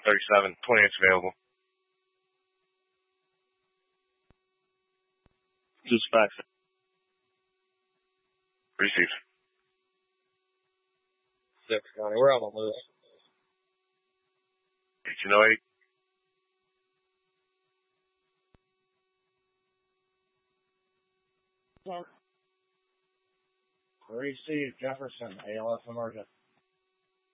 37. 28's available. Dispatch. Received. 6 County. We're out on loose. 1808. Received. Jefferson, ALS emergent.